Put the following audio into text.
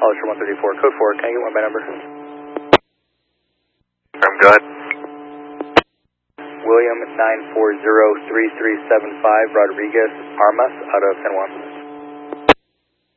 Hollister 134, code 4. Can I get one by number? Go ahead. William 9403375 Rodriguez Armas out of San Juan.